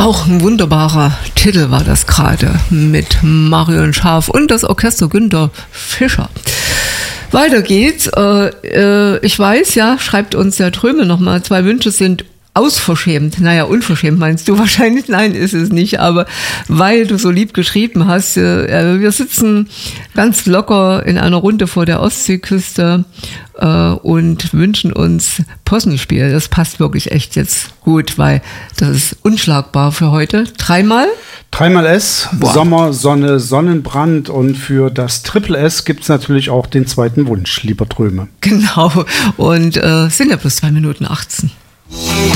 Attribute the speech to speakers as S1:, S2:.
S1: Auch ein wunderbarer Titel war das gerade mit Marion Schaaf und das Orchester Günter Fischer. Weiter geht's. Ich weiß, ja, schreibt uns der Tröme nochmal, 2 Wünsche sind ausverschämt. Naja, unverschämt meinst du wahrscheinlich. Nein, ist es nicht. Aber weil du so lieb geschrieben hast, wir sitzen ganz locker in einer Runde vor der Ostseeküste und wünschen uns Possenspiel. Das passt wirklich echt jetzt gut, weil das ist unschlagbar für heute. 3-mal?
S2: 3-mal S,
S1: Boah.
S2: Sommer, Sonne, Sonnenbrand, und für das Triple S gibt es natürlich auch den zweiten Wunsch, lieber Tröme.
S1: Genau. Und sind ja bloß 2 Minuten 18.